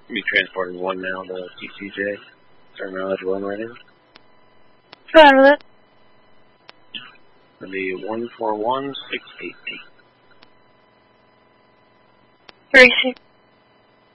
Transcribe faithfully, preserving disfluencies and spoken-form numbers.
Be transporting one now to T C J. Turn mileage one right in. Fine with it. It'll be one four one six eight eight. Racing.